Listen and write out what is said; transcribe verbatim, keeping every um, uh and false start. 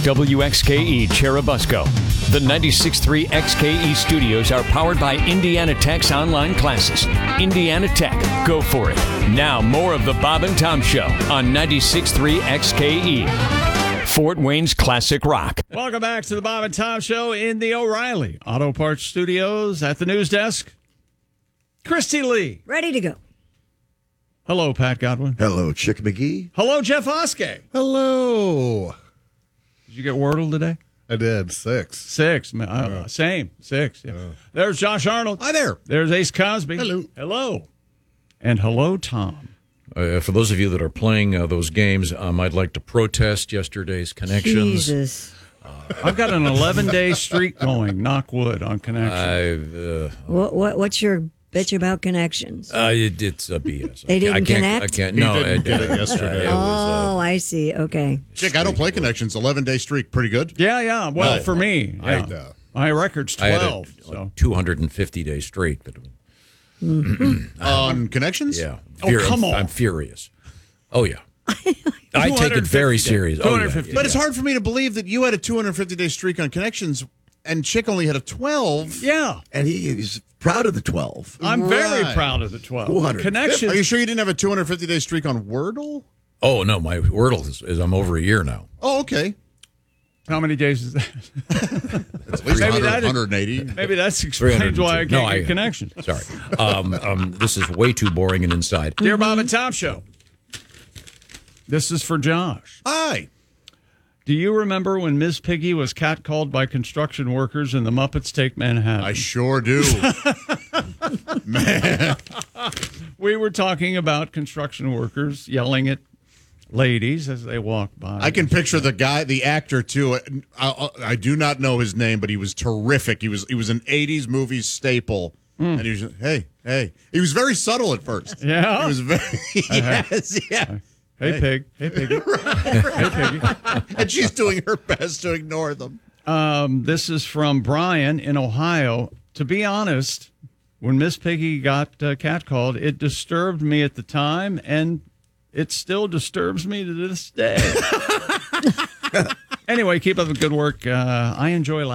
W X K E Cherubusco. The ninety-six point three X K E studios are powered by Indiana Tech's online classes. Indiana Tech, go for it. Now, more of the Bob and Tom Show on ninety-six point three X K E. Fort Wayne's Classic Rock. Welcome back to the Bob and Tom Show in the O'Reilly Auto Parts Studios at the news desk. Christy Lee. Ready to go. Hello, Pat Godwin. Hello, Chick McGee. Hello, Jeff Oskey. Hello. Did you get Wordle today? I did. Six. Six. Uh, uh, same. Six. Yeah. Uh. There's Josh Arnold. Hi there. There's Ace Cosby. Hello. Hello. And hello, Tom. Uh, for those of you that are playing uh, those games, um, I'd like to protest yesterday's Connections. Jesus. Uh, I've got an eleven-day streak going, knock wood, on Connections. Uh, what, what, what's your bitch about Connections? uh, it, it's a B S. They didn't I can't, connect? I can't. He No, didn't I get it yesterday. It was, oh, uh, I see. Okay. Chick, I don't play Connections. eleven-day streak. Pretty good. Yeah, yeah. Well, No. for me, yeah. I, uh, my record's I had twelve. a so. two hundred fifty day streak. That, On Connections? yeah. Oh, Fur- come I'm, on. I'm furious. Oh, yeah. I take it very serious. Oh, yeah, two hundred fifty. yeah, But it's yeah. hard for me to believe that you had a two hundred fifty-day streak on Connections and Chick only had a twelve. Yeah. And he is proud of the twelve. I'm very Right. proud of the twelve. two hundred. Connections. Are you sure you didn't have a two hundred fifty-day streak on Wordle? Oh, no, my Wordle is, is I'm over a year now. Oh, okay. How many days is that? At least Maybe one hundred, that is- one hundred eighty. Maybe that's explains why I can't No, get I- Connections. Sorry. Um, um, this is way too boring and inside. Dear Bob and Tom Show, this is for Josh. Hi. Do you remember when Miss Piggy was catcalled by construction workers in The Muppets Take Manhattan? I sure do. Man. We were talking about construction workers yelling at ladies as they walk by. I can picture the guy, the actor, too. I, I, I do not know his name, but he was terrific. He was he was an eighties movie staple. Mm. And he was just, hey, hey. He was very subtle at first. Yeah? He was very, yes, yeah. Hey, pig. Hey, piggy. Hey, piggy. And she's doing her best to ignore them. Um, this is from Brian in Ohio. To be honest, when Miss Piggy got uh, catcalled, it disturbed me at the time, and it still disturbs me to this day. Anyway, keep up the good work. Uh, I enjoy